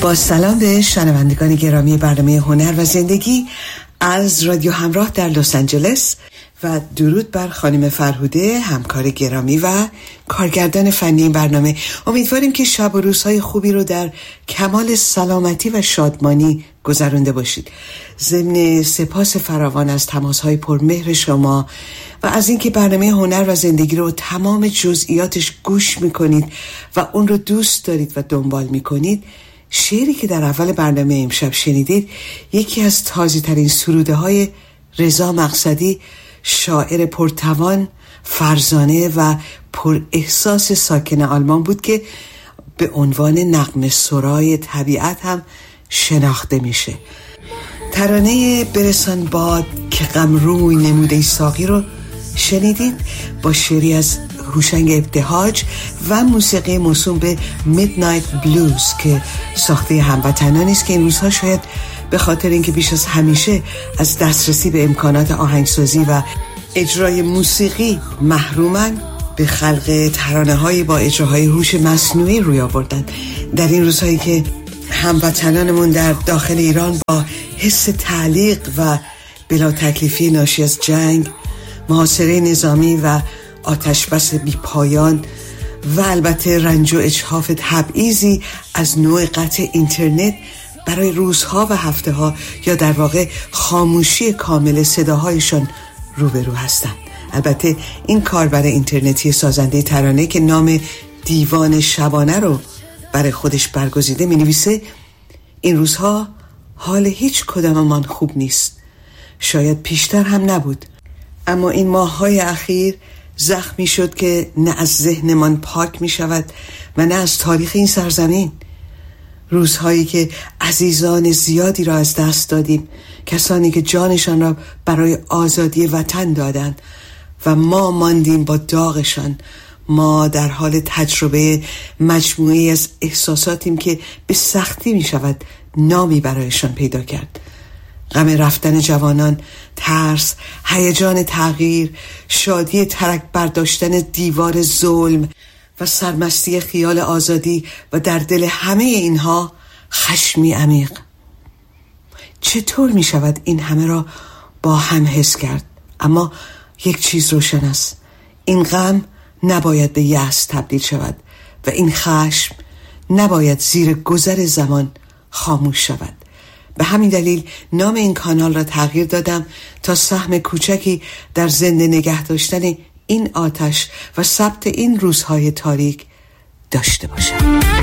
با سلام به شنوندگان گرامی برنامه هنر و زندگی از رادیو همراه در لس آنجلس و درود بر خانم فرهوده، همکار گرامی و کارگردان فنی این برنامه. امیدواریم که شب و روزهای خوبی رو در کمال سلامتی و شادمانی گذرانده باشید. ضمن سپاس فراوان از تماس‌های پرمهر شما و از اینکه برنامه هنر و زندگی رو تمام جزئیاتش گوش میکنید و اون رو دوست دارید و دنبال میکنید، شعری که در اول برنامه امشب شنیدید یکی از تازه‌ترین سروده های رضا مقصدی، شاعر پرتوان، فرزانه و پر احساس ساکن آلمان بود که به عنوان نغمه سرای طبیعت هم شناخته میشه. ترانه برسان باد که غم روی نموده ساقی رو شنیدید با شعری از هوشنگ ابتهاج و موسیقی موسوم به میدنایت بلوز که ساخته هموطنانی است که این روزها شاید به خاطر اینکه بیش از همیشه از دسترسی به امکانات آهنگسازی و اجرای موسیقی محرومن، به خلق ترانه‌های با اجراهای هوش مصنوعی روی آوردن. در این روزهایی که هموطنانمون در داخل ایران با حس تعلیق و بلا تکلیفی ناشی از جنگ، محاصره نظامی و آتش بس بی پایان و البته رنج و اجحاف تبعیضی از نوع قطع اینترنت برای روزها و هفته‌ها یا در واقع خاموشی کامل صداهایشان روبرو هستند. البته این کاربر اینترنتی سازنده ترانه که نام دیوان شبانه رو برای خودش برگزیده می‌نویسه: این روزها حال هیچ کداممان خوب نیست، شاید پیشتر هم نبود، اما این ماه‌های اخیر زخمی شد که نه از ذهنمان پاک می شود و نه از تاریخ این سرزمین. روزهایی که عزیزان زیادی را از دست دادیم، کسانی که جانشان را برای آزادی وطن دادند و ما ماندیم با داغشان. ما در حال تجربه مجموعی از احساساتیم که به سختی می شود نامی برایشان پیدا کرد. غم رفتن جوانان، ترس، هیجان تغییر، شادی ترک برداشتن دیوار ظلم و سرمستی خیال آزادی و در دل همه اینها خشمی عمیق. چطور می شود این همه را با هم حس کرد؟ اما یک چیز روشن است: این غم نباید به یأس تبدیل شود و این خشم نباید زیر گذر زمان خاموش شود. به همین دلیل نام این کانال را تغییر دادم تا سهم کوچکی در زنده نگه داشتن این آتش و ثبت این روزهای تاریک داشته باشم.